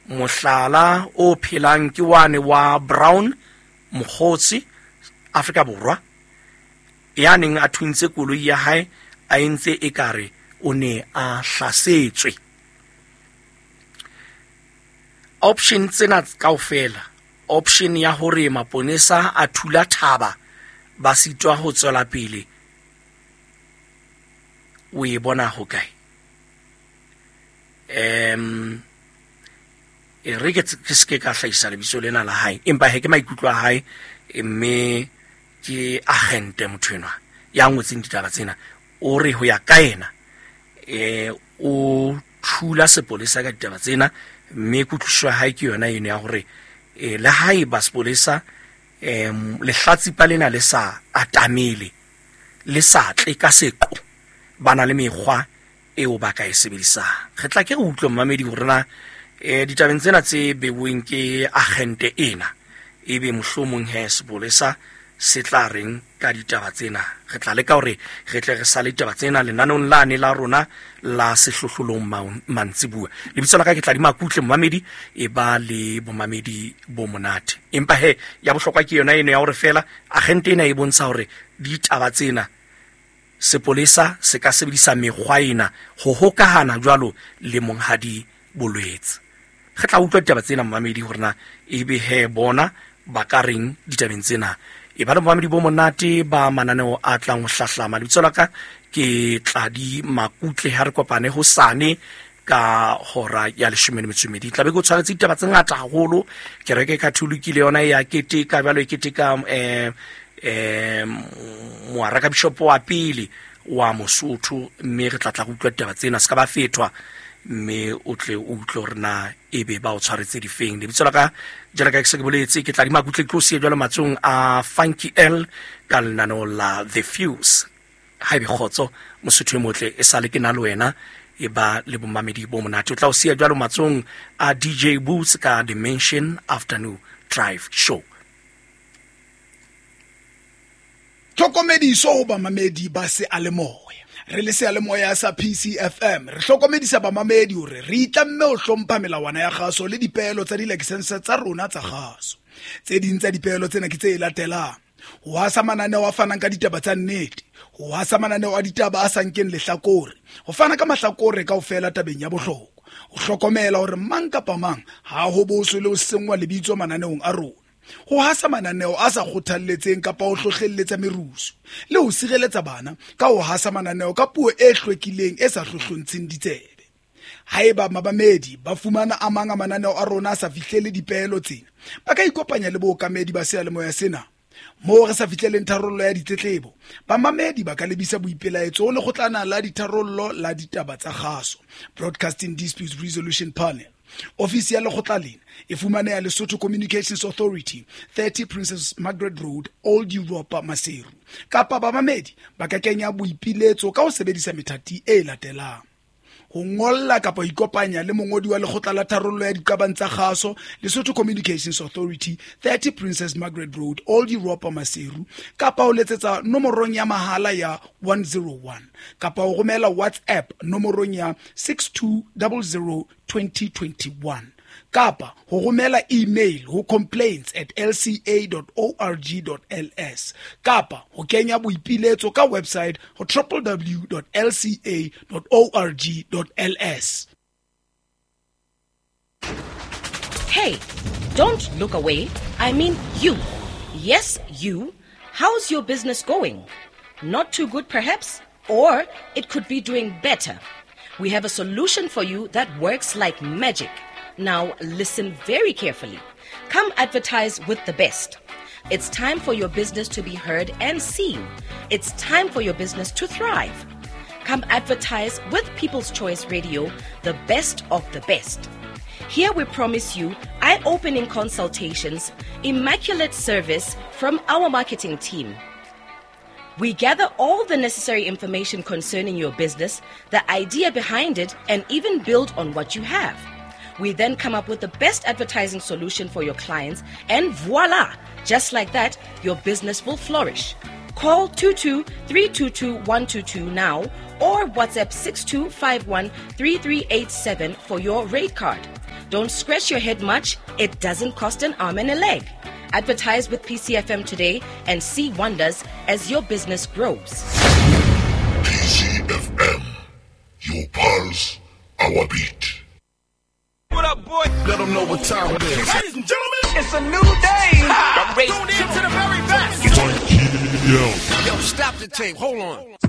mohlala o phelang ke wane wa Brown Mokgotsi Afrika Borwa ya neng a thuntse koloi ya hae a entse ekare o ne a hlasetswe. Option tsena kaofela, option ya hore maponesa a thula thaba ba sitwa ho tswela pele, o e bona ho kae? Re ke se ka hlahisa lebitso lena la hae, empa he ke maikutlo a hae, mme ke agente motho enwa ya ngotseng ditaba tsena. O re ho ya ka ena o thula sepolesa ka ditaba tsena, mme kutlwiswa hae ke yona eno ya hore le hae ba sepolesa lehlatsipa lena le sa atamele, le sa tle ka seqo, bana le mekgwa eo ba ka e sebedisang. Re tla ke re utlwe mmamedi hore na ditabeng tsena tse beuweng ke agente ena, ebe mohlomong he sepolesa se tla reng ka ditaba tsena. Re tla leka hore re tle re sa le ditaba tsena lenanong lane la rona la sehlohlolong mantsibua. Lebitso la ka ke tla di makutle mmamedi, e ba le bomamedi bo monate. Empa he ya bohlokwa ke yona eno ya hore fela agente ena e bontsha hore ditaba tsena sepolesa se ka sebedisa mekgwa ena ho hokahana jwalo le monghadi bolwetse. Re tla utlwa ditaba tsena mmamedi hore na ebe he bona ba ka reng ditabeng tsena. E ba le bomamedi bo monate ba mananeo a tlang ho hlahlama. Lebitso la ka ke tla di makutle ha re kopane hosane ka hora ya 12. Tla be go tshwanetse ditaba tse ngata haholo. Ke reke ka thulukile yona ya keteka bjalo keteka moaraka bishop wa pele wa Mosotho, mme re tla go utlwa ditaba tsena ska ba fetwa, mme o tle o utlwe hore na ebe ba o tshwaretse difeng. Lebitso la ka jela ka ke se ke boletse ke tla di makutle tlosi jwalo matsong a Funky L ka lenaneo la The Fuse. Haebe khotso Mosotho e motle e sale ke na le wena, e ba le bomamedi bo monate. O tla o sia jwalo matsong a DJ Boots ka Dimension Afternoon Drive Show. Tlhokomediso ba mamedi ba se a le moya. Re le se a le moya sa PCFM. Re hlokomedisa ba mamedi hore re itlamme ho hlompha melawana ya kgaso le dipehelo tsa di-license tsa rona tsa kgaso. Tse ding tsa dipehelo tsena ke tse latelang: ho hasa mananeo a fanang ka ditaba tsa nnete, ho hasa mananeo a ditaba a sa nkeng lehlakore, ho fana ka mahlakore kaofela tabeng ya bohlokwa, ho hlokomela hore mang kapa mang ha ho boso le ho sengwa lebitso mananeong a rona, ho hasa mananeo a sa kgothalletseng kapa ho hlohlelletsa merusu, le ho sireletsa bana ka ho hasa mananeo ka puo e hlwekileng e sa hlohlontseng ditsebe. Haeba mabamedi ba fumana a mang a mananeo a rona a sa fihlele dipehelo tsena, ba ka ikopanya le bookamedi ba seyalemoya sena. Moo re sa fihleleng tharollo ya ditletlebo, bamamedi ba ka lebisa boipelaetso ho lekgotlana la ditharollo la ditaba tsa kgaso, Broadcasting Dispute Resolution Panel. Ofisi ya lekgotla lena e fumaneha Lesotho Communications Authority, 30 Princess Margaret Road, Old Europa, Maseru. Kapa bamamedi ba ka kenya boipiletso ka ho sebedisa methati e latelang: ho ngolla kapa ikopanya le mongodi wa lekgotla la tharollo ya diqabang tsa kgaso, Lesotho Communications Authority, 30 Princess Margaret Road, Old Europa, Maseru, kapa ho letsetsa nomorong ya mahala ya 101, kapa ho romela WhatsApp nomorong ya 6200 2021, kapa ho romela email ho complaints@lca.org.ls, kapa ho kenya boipiletso ka website ho www.lca.org.ls. Hey, don't look away. I mean you. Yes, you. How's your business going? Not too good, perhaps? Or it could be doing better. We have a solution for you that works like magic. Now listen very carefully. Come advertise with the best. It's time for your business to be heard and seen. It's time for your business to thrive. Come advertise with People's Choice Radio, the best of the best. Here we promise you eye-opening consultations, immaculate service from our marketing team. We gather all the necessary information concerning your business, the idea behind it, and even build on what you have. We then come up with the best advertising solution for your clients, and voila! Just like that, your business will flourish. Call 22-322-122 now or WhatsApp 6251-3387 for your rate card. Don't scratch your head much. It doesn't cost an arm and a leg. Advertise with PCFM today and see wonders as your business grows. PCFM, your pulse, our beat. What up, boy? Let them know what time it is. Ladies and gentlemen, it's a new day. I'm ready to the very best. Yo, Yo, stop the tape. Hold on.